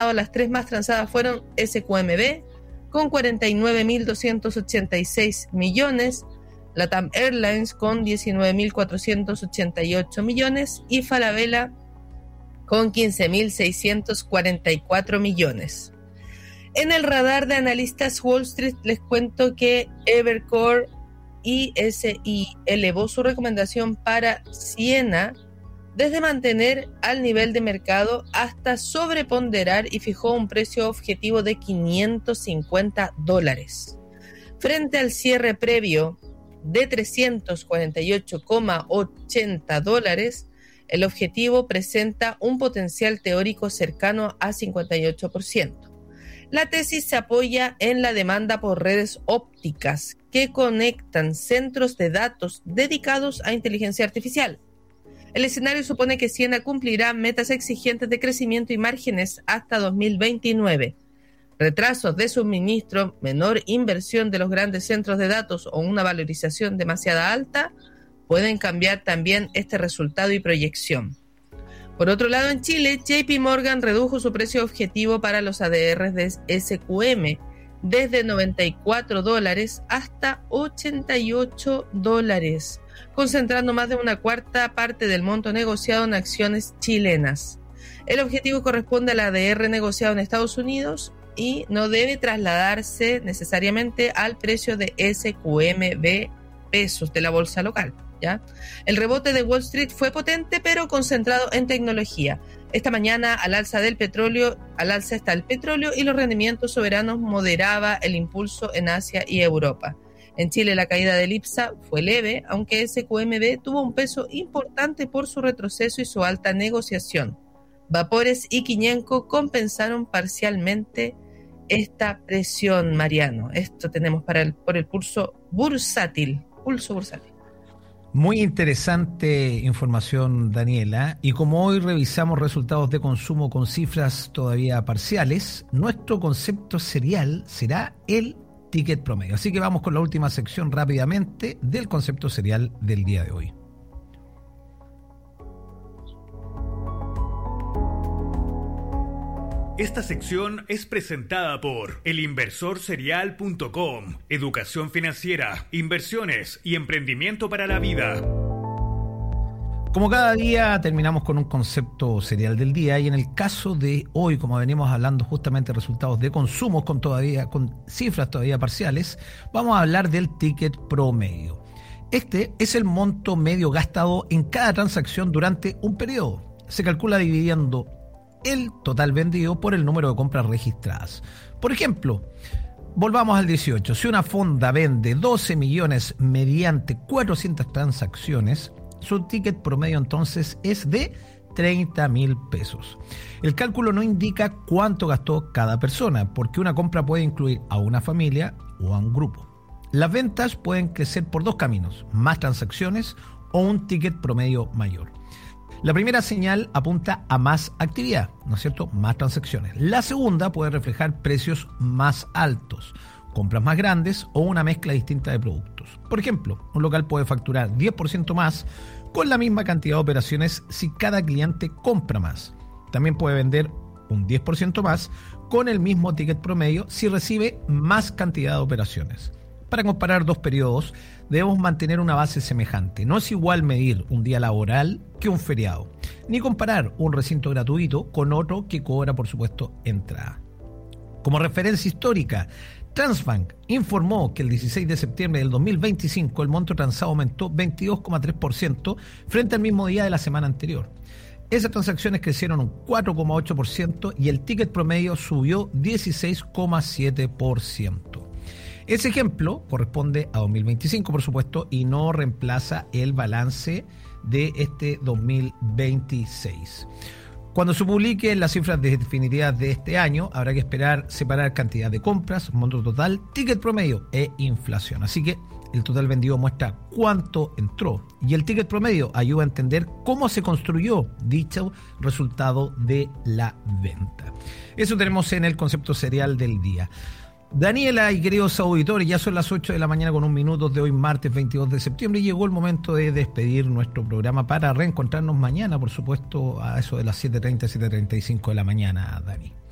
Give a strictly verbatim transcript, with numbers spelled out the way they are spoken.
pasado las tres más transadas fueron S Q M B con cuarenta y nueve mil doscientos ochenta y seis millones, LATAM Airlines con diecinueve mil cuatrocientos ochenta y ocho millones y Falabella con quince mil seiscientos cuarenta y cuatro millones. En el radar de analistas Wall Street les cuento que Evercore I S I elevó su recomendación para Ciena desde mantener al nivel de mercado hasta sobreponderar y fijó un precio objetivo de quinientos cincuenta dólares. Frente al cierre previo de trescientos cuarenta y ocho coma ochenta dólares, el objetivo presenta un potencial teórico cercano a cincuenta y ocho por ciento. La tesis se apoya en la demanda por redes ópticas que conectan centros de datos dedicados a inteligencia artificial. El escenario supone que Ciena cumplirá metas exigentes de crecimiento y márgenes hasta dos mil veintinueve. Retrasos de suministro, menor inversión de los grandes centros de datos o una valorización demasiado alta pueden cambiar también este resultado y proyección. Por otro lado, en Chile, J P Morgan redujo su precio objetivo para los A D Rs de S Q M desde noventa y cuatro dólares hasta ochenta y ocho dólares, concentrando más de una cuarta parte del monto negociado en acciones chilenas. El objetivo corresponde al A D R negociado en Estados Unidos y no debe trasladarse necesariamente al precio de S Q M B pesos de la bolsa local. ¿Ya? El rebote de Wall Street fue potente pero concentrado en tecnología. Esta mañana al alza del petróleo, al alza está el petróleo y los rendimientos soberanos moderaba el impulso en Asia y Europa. En Chile la caída del IPSA fue leve, aunque S Q M B tuvo un peso importante por su retroceso y su alta negociación. Vapores y Quiñenco compensaron parcialmente esta presión, Mariano. Esto tenemos para el, por el pulso bursátil, pulso bursátil. Muy interesante información, Daniela. Y como hoy revisamos resultados de consumo con cifras todavía parciales, nuestro concepto serial será el ticket promedio. Así que vamos con la última sección rápidamente del concepto serial del día de hoy. Esta sección es presentada por el inversor serial punto com, educación financiera, inversiones y emprendimiento para la vida. Como cada día terminamos con un concepto serial del día y en el caso de hoy, como venimos hablando justamente de resultados de consumos con todavía con cifras todavía parciales, vamos a hablar del ticket promedio. Este es el monto medio gastado en cada transacción durante un periodo. Se calcula dividiendo el total vendido por el número de compras registradas. Por ejemplo, volvamos al dieciocho. Si una fonda vende doce millones mediante cuatrocientas transacciones, su ticket promedio entonces es de treinta mil pesos. El cálculo no indica cuánto gastó cada persona, porque una compra puede incluir a una familia o a un grupo. Las ventas pueden crecer por dos caminos: más transacciones o un ticket promedio mayor. La primera señal apunta a más actividad, ¿no es cierto? Más transacciones. La segunda puede reflejar precios más altos, compras más grandes o una mezcla distinta de productos. Por ejemplo, un local puede facturar diez por ciento más con la misma cantidad de operaciones si cada cliente compra más. También puede vender un diez por ciento más con el mismo ticket promedio si recibe más cantidad de operaciones. Para comparar dos periodos, debemos mantener una base semejante. No es igual medir un día laboral que un feriado, ni comparar un recinto gratuito con otro que cobra, por supuesto, entrada. Como referencia histórica, Transbank informó que el dieciséis de septiembre del dos mil veinticinco el monto transado aumentó veintidós coma tres por ciento frente al mismo día de la semana anterior. Esas transacciones crecieron un cuatro coma ocho por ciento y el ticket promedio subió dieciséis coma siete por ciento. Ese ejemplo corresponde a dos mil veinticinco, por supuesto, y no reemplaza el balance de este dos mil veintiséis. Cuando se publiquen las cifras definitivas de este año, habrá que esperar separar cantidad de compras, monto total, ticket promedio e inflación. Así que el total vendido muestra cuánto entró y el ticket promedio ayuda a entender cómo se construyó dicho resultado de la venta. Eso tenemos en el concepto serial del día. Daniela y queridos auditores, ya son las ocho de la mañana con un minuto de hoy, martes veintidós de septiembre, y llegó el momento de despedir nuestro programa para reencontrarnos mañana, por supuesto, a eso de las siete treinta, siete treinta y cinco de la mañana, Dani.